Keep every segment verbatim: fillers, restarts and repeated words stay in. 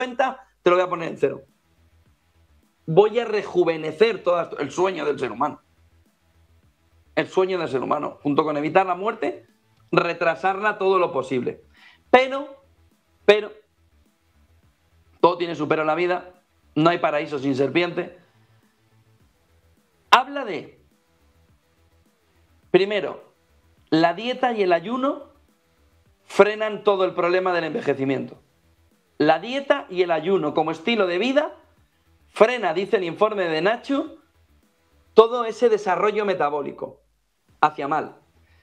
cincuenta, te lo voy a poner en cero. Voy a rejuvenecer todo esto, el sueño del ser humano. El sueño del ser humano, junto con evitar la muerte, retrasarla todo lo posible. Pero, pero, todo tiene su pero en la vida, no hay paraíso sin serpiente. Habla de, primero, la dieta y el ayuno frenan todo el problema del envejecimiento. La dieta y el ayuno como estilo de vida frena, dice el informe de Nacho, todo ese desarrollo metabólico hacia mal.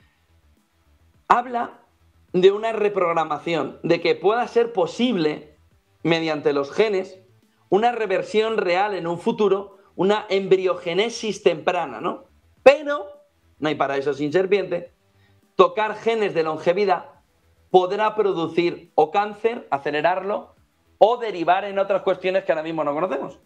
Habla de una reprogramación, de que pueda ser posible, mediante los genes, una reversión real en un futuro, una embriogénesis temprana, ¿no? Pero, no hay paraíso sin serpiente, tocar genes de longevidad podrá producir o cáncer, acelerarlo, o derivar en otras cuestiones que ahora mismo no conocemos.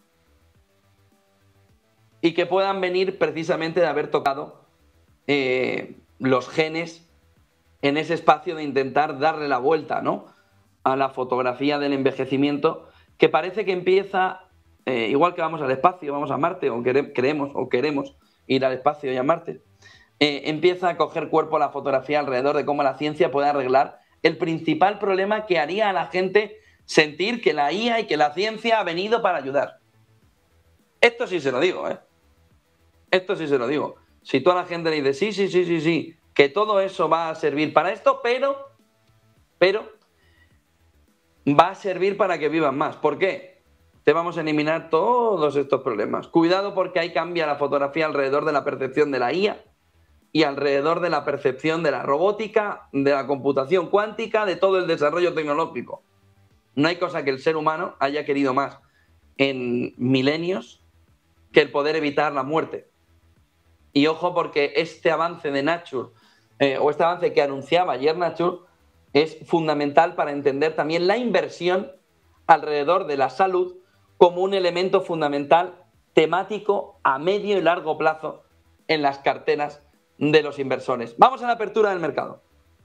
Y que puedan venir precisamente de haber tocado eh, los genes en ese espacio de intentar darle la vuelta, ¿no?, a la fotografía del envejecimiento, que parece que empieza, eh, igual que vamos al espacio, vamos a Marte, o quere, queremos o queremos ir al espacio y a Marte, eh, empieza a coger cuerpo la fotografía alrededor de cómo la ciencia puede arreglar el principal problema que haría a la gente sentir que la I A y que la ciencia ha venido para ayudar. Esto sí se lo digo, ¿eh? Esto sí se lo digo. Si tú a la gente le dices, sí, sí, sí, sí, sí, que todo eso va a servir para esto, pero, pero, va a servir para que vivan más. ¿Por qué? Te vamos a eliminar todos estos problemas. Cuidado, porque ahí cambia la fotografía alrededor de la percepción de la I A y alrededor de la percepción de la robótica, de la computación cuántica, de todo el desarrollo tecnológico. No hay cosa que el ser humano haya querido más en milenios que el poder evitar la muerte. Y ojo, porque este avance de Nature, eh, o este avance que anunciaba ayer Nature, es fundamental para entender también la inversión alrededor de la salud como un elemento fundamental temático a medio y largo plazo en las carteras de los inversores. Vamos a la apertura del mercado.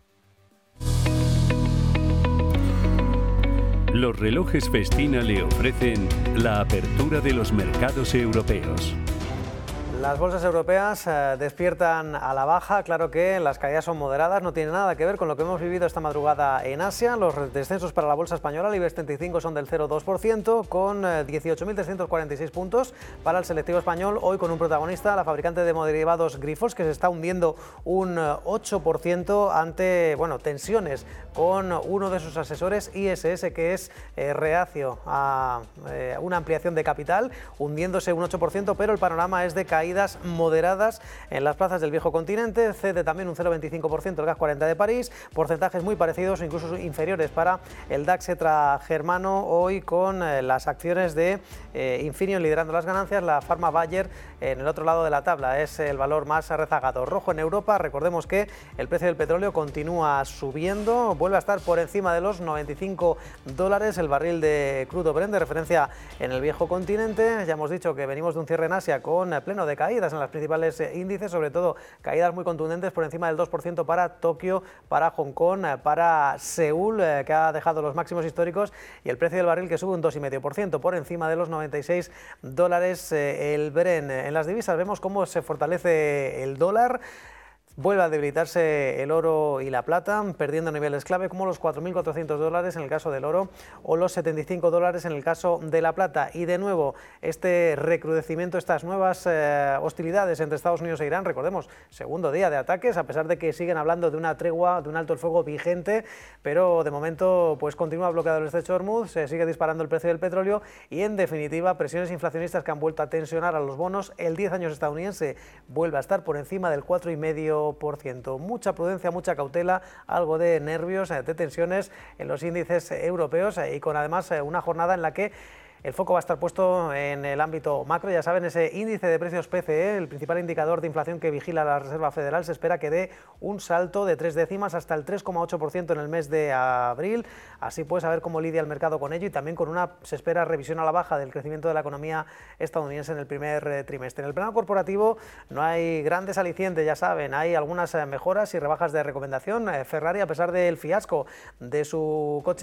Los relojes Festina le ofrecen la apertura de los mercados europeos. Las bolsas europeas eh, despiertan a la baja, claro que las caídas son moderadas, no tiene nada que ver con lo que hemos vivido esta madrugada en Asia. Los descensos para la bolsa española, el IBEX treinta y cinco, son del cero coma dos por ciento, con eh, dieciocho mil trescientos cuarenta y seis puntos para el selectivo español, hoy con un protagonista, la fabricante de hemoderivados Grifols, que se está hundiendo un ocho por ciento ante, bueno, tensiones con uno de sus asesores, I S S, que es eh, reacio a eh, una ampliación de capital, hundiéndose un ocho por ciento, pero el panorama es de caída moderadas en las plazas del viejo continente. Cede también un cero coma veinticinco por ciento el CAC cuarenta de París, porcentajes muy parecidos o incluso inferiores para el DAX Etra germano, hoy con eh, las acciones de eh, Infineon liderando las ganancias, la Pharma Bayer en el otro lado de la tabla, es el valor más rezagado. Rojo en Europa, recordemos que el precio del petróleo continúa subiendo, vuelve a estar por encima de los noventa y cinco dólares el barril de crudo Brent, de referencia en el viejo continente. Ya hemos dicho que venimos de un cierre en Asia con pleno de caídas en los principales índices, sobre todo caídas muy contundentes por encima del dos por ciento para Tokio, para Hong Kong, para Seúl, que ha dejado los máximos históricos, y el precio del barril que sube un dos coma cinco por ciento por encima de los noventa y seis dólares el Brent. En las divisas vemos cómo se fortalece el dólar. Vuelve a debilitarse el oro y la plata, perdiendo niveles clave como los cuatro mil cuatrocientos dólares en el caso del oro o los setenta y cinco dólares en el caso de la plata. Y de nuevo, este recrudecimiento, estas nuevas eh, hostilidades entre Estados Unidos e Irán, recordemos, segundo día de ataques, a pesar de que siguen hablando de una tregua, de un alto el fuego vigente, pero de momento pues continúa bloqueado el estrecho de Hormuz, se sigue disparando el precio del petróleo y, en definitiva, presiones inflacionistas que han vuelto a tensionar a los bonos. El diez años estadounidense vuelve a estar por encima del cuatro coma cinco por ciento. Mucha prudencia, mucha cautela, algo de nervios, de tensiones en los índices europeos, y con además una jornada en la que el foco va a estar puesto en el ámbito macro. Ya saben, ese índice de precios P C E, el principal indicador de inflación que vigila la Reserva Federal, se espera que dé un salto de tres décimas hasta el tres coma ocho por ciento en el mes de abril. Así pues, a ver cómo lidia el mercado con ello, y también con una, se espera, revisión a la baja del crecimiento de la economía estadounidense en el primer eh, trimestre. En el plano corporativo no hay grandes alicientes, ya saben, hay algunas eh, mejoras y rebajas de recomendación. Eh, Ferrari, a pesar del fiasco de su coche